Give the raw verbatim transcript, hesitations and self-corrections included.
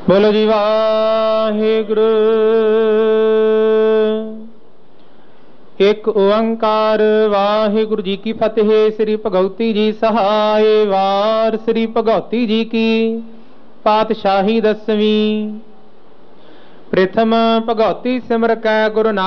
बोलो जी वाहिगुरु। एक ओंकार वाहिगुरु जी की फतेह। श्री भगवती जी सहाय। वार श्री भगवती जी की पातशाही दसवीं। प्रथम भगवती सिमर कै गुरु नानक